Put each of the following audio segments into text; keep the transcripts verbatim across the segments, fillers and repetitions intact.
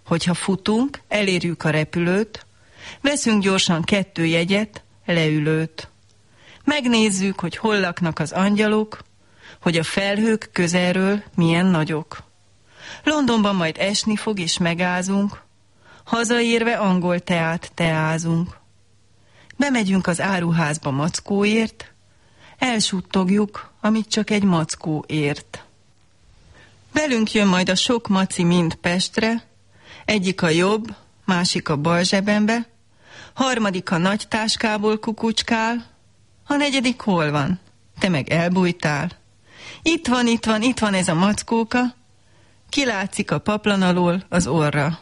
Hogyha futunk, elérjük a repülőt, veszünk gyorsan kettő jegyet, leülőt. Megnézzük, hogy hol laknak az angyalok, hogy a felhők közelről milyen nagyok. Londonban majd esni fog, és megázunk, hazaérve angol teát teázunk. Bemegyünk az áruházba mackóért, elsuttogjuk, amit csak egy mackó ért. Velünk jön majd a sok maci mind Pestre, egyik a jobb, másik a bal zsebembe, harmadik a nagy táskából kukucskál, a negyedik hol van? Te meg elbújtál. Itt van, itt van, itt van ez a mackóka, kilátszik a paplan alól az orra.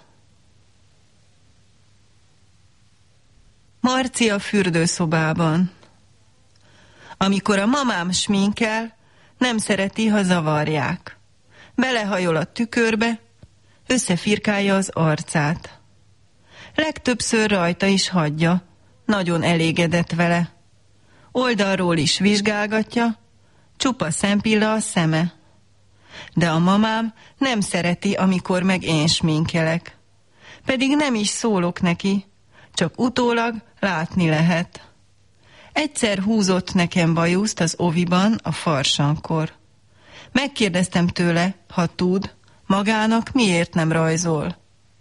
Marci a fürdőszobában. Amikor a mamám sminkel, nem szereti, ha zavarják. Belehajol a tükörbe, összefirkálja az arcát. Legtöbbször rajta is hagyja, nagyon elégedett vele. Oldalról is vizsgálgatja, csupa szempilla a szeme. De a mamám nem szereti, amikor meg én sminkelek. Pedig nem is szólok neki, csak utólag látni lehet. Egyszer húzott nekem bajuszt az oviban a farsankor. Megkérdeztem tőle, ha tud, magának miért nem rajzol.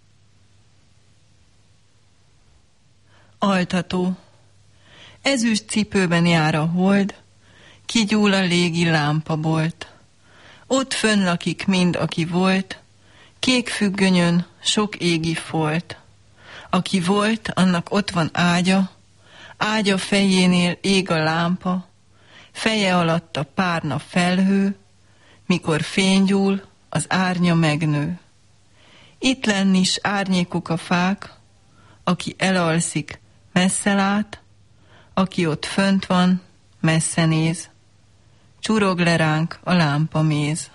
Altató. Ezüst cipőben jár a hold, kigyúl a légi lámpabolt. Ott fönn lakik mind, aki volt, kék függönyön sok égi folt. Aki volt, annak ott van ágya, ágya fejénél ég a lámpa, feje alatt a párna felhő, mikor fénygyúl, az árnya megnő. Itt lenn is árnyékuk a fák, aki elalszik, messze lát, aki ott fönt van, messze néz. Csurog le ránk a lámpaméz.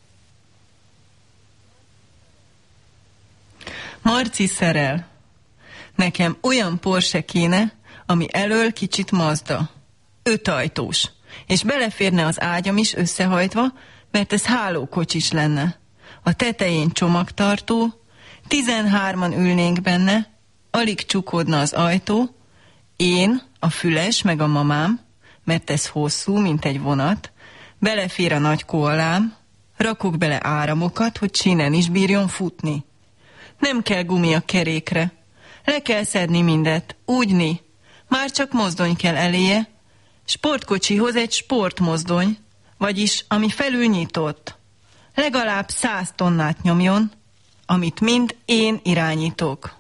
Marci szerel. Nekem olyan Porsche kéne, ami elől kicsit Mazda. Ötajtós. És beleférne az ágyam is összehajtva, mert ez hálókocsis lenne. A tetején csomagtartó, tizenhárman ülnénk benne, alig csukódna az ajtó, én, a füles meg a mamám, mert ez hosszú, mint egy vonat, belefér a nagy koalám, rakok bele áramokat, hogy sínen is bírjon futni. Nem kell gumi a kerékre, le kell szedni mindet, úgyni, már csak mozdony kell eléje, sportkocsihoz egy sportmozdony, vagyis ami felül nyitott, legalább száz tonnát nyomjon, amit mind én irányítok.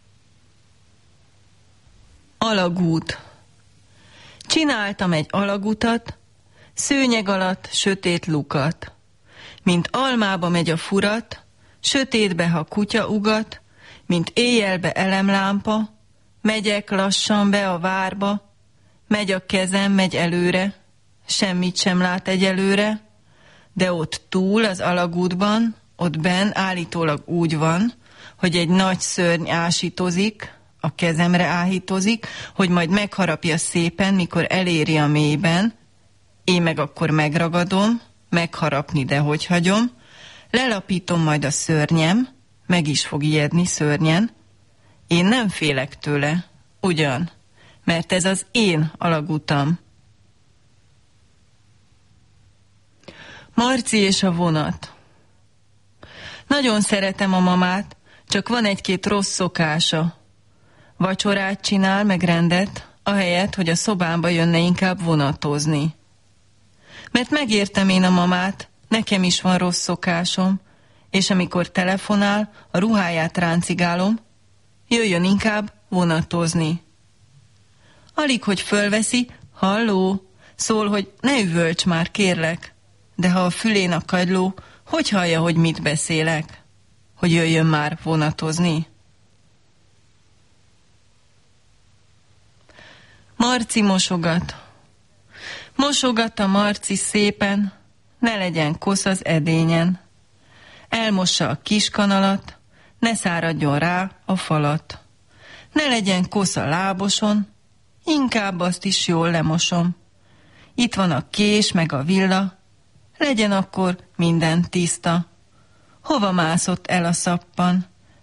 Alagút. Csináltam egy alagutat, szőnyeg alatt sötét lukat. Mint almába megy a furat, sötétbe, ha kutya ugat, mint éjjelbe elemlámpa, megyek lassan be a várba, megy a kezem, megy előre, semmit sem lát egyelőre, de ott túl az alagútban, ott benn állítólag úgy van, hogy egy nagy szörny ásítozik, a kezemre áhítozik, hogy majd megharapja szépen, mikor eléri a mélyben, én meg akkor megragadom, megharapni, de hogy hagyom, lelapítom majd a szörnyem, meg is fog ijedni szörnyen, én nem félek tőle, ugyan, mert ez az én alagutam. Marci és a vonat. Nagyon szeretem a mamát, csak van egy-két rossz szokása. Vacsorát csinál, meg rendet, ahelyett, hogy a szobámba jönne inkább vonatozni. Mert megértem én a mamát, nekem is van rossz szokásom, és amikor telefonál, a ruháját ráncigálom, jöjjön inkább vonatozni. Alig, hogy fölveszi, halló, szól, hogy ne üvölts már, kérlek, de ha a fülén a kagyló, hogy hallja, hogy mit beszélek? Hogy jöjjön már vonatozni? Marci mosogat. Mosogat a Marci szépen, ne legyen kosz az edényen. Elmossa a kiskanalat, ne száradjon rá a falat. Ne legyen kosz a láboson, inkább azt is jól lemosom. Itt van a kés meg a villa, legyen akkor minden tiszta. Hova mászott el a szappan?